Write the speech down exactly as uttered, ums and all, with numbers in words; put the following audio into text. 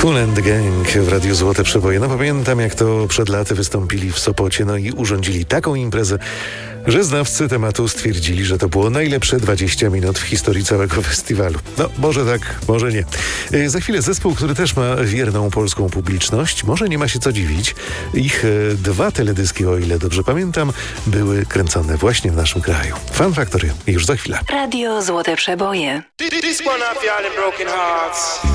Kool and the Gang w Radiu Złote Przeboje. No pamiętam, jak to przed laty wystąpili w Sopocie, no i urządzili taką imprezę, że znawcy tematu stwierdzili, że to było najlepsze dwadzieścia minut w historii całego festiwalu. No, może tak, może nie. E, za chwilę zespół, który też ma wierną polską publiczność. Może nie ma się co dziwić. Ich e, dwa teledyski, o ile dobrze pamiętam, były kręcone właśnie w naszym kraju. Fun Factory już za chwilę. Radio Złote Przeboje. This one I feel in broken hearts.